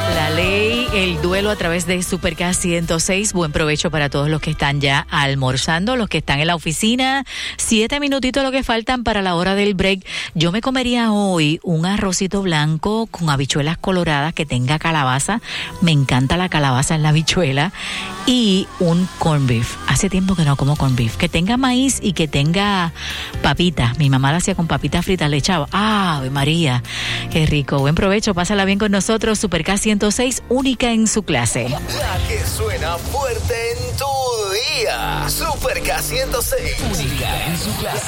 La ley, el duelo a través de Super K 106. Buen provecho para todos los que están ya almorzando, los que están en la oficina. 7 minutitos lo que faltan para la hora del break. Yo me comería hoy un arrocito blanco con habichuelas coloradas que tenga calabaza. Me encanta la calabaza en la habichuela. Y un corned beef. Hace tiempo que no como corned beef. Que tenga maíz y que tenga papitas. Mi mamá la hacía con papitas fritas, le echaba. ¡Ave María! ¡Qué rico! Buen provecho, pásala bien con nosotros. Super K 106, única en su clase. La que suena fuerte en tu día. Super K 106, única en su clase.